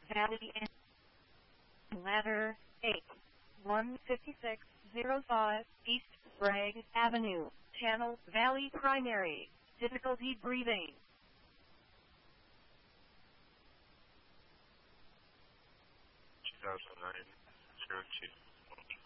Valley and Ladder 8, 15605 East Bragg Avenue, Channel Valley Primary. Difficulty breathing. 2009 02.